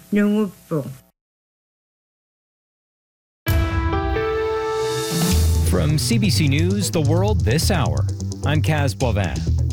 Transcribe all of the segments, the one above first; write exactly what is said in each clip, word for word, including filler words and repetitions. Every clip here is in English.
Nungu po. From C B C News, The World This Hour, I'm Kaz Boivin.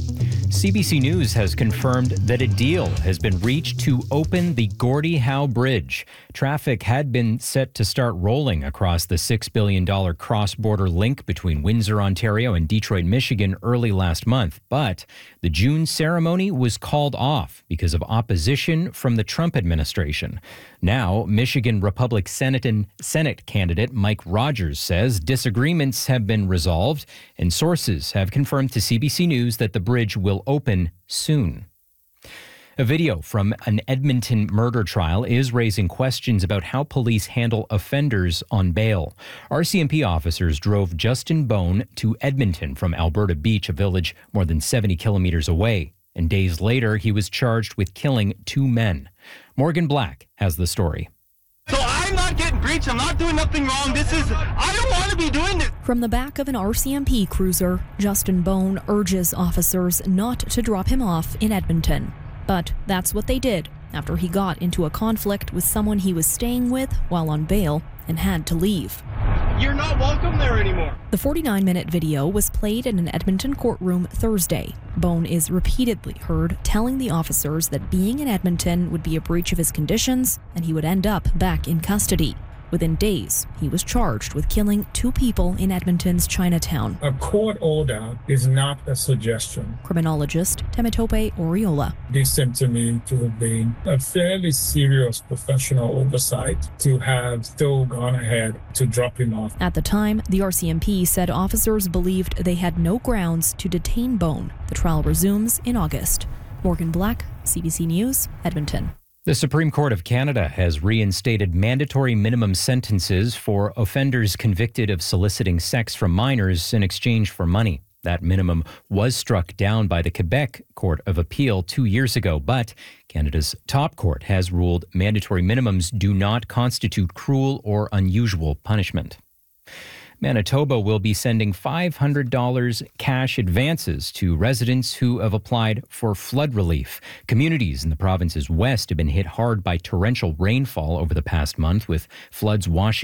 C B C News has confirmed that a deal has been reached to open the Gordie Howe Bridge. Traffic had been set to start rolling across the six billion dollars cross-border link between Windsor, Ontario and Detroit, Michigan early last month. But the June ceremony was called off because of opposition from the Trump administration. Now, Michigan Republican Senate and Senate candidate Mike Rogers says disagreements have been resolved, and sources have confirmed to C B C News that the bridge will open soon. A video from an Edmonton murder trial is raising questions about how police handle offenders on bail. R C M P officers drove Justin Bone to Edmonton from Alberta Beach, a village more than seventy kilometers away. And days later, he was charged with killing two men. Morgan Black has the story. So I'm not getting breached. I'm not doing nothing wrong. This is, I don't want to be doing this. From the back of an R C M P cruiser, Justin Bone urges officers not to drop him off in Edmonton. But that's what they did after he got into a conflict with someone he was staying with while on bail and had to leave. You're not welcome there anymore. The forty-nine minute video was played in an Edmonton courtroom Thursday. Bone is repeatedly heard telling the officers that being in Edmonton would be a breach of his conditions and he would end up back in custody. Within days, he was charged with killing two people in Edmonton's Chinatown. A court order is not a suggestion. Criminologist Temitope Oriola. This seemed to me to have been a fairly serious professional oversight to have still gone ahead to drop him off. At the time, the R C M P said officers believed they had no grounds to detain Bone. The trial resumes in August. Morgan Black, C B C News, Edmonton. The Supreme Court of Canada has reinstated mandatory minimum sentences for offenders convicted of soliciting sex from minors in exchange for money. That minimum was struck down by the Quebec Court of Appeal two years ago, but Canada's top court has ruled mandatory minimums do not constitute cruel or unusual punishment. Manitoba will be sending five hundred dollars cash advances to residents who have applied for flood relief. Communities in the province's west have been hit hard by torrential rainfall over the past month, with floods washing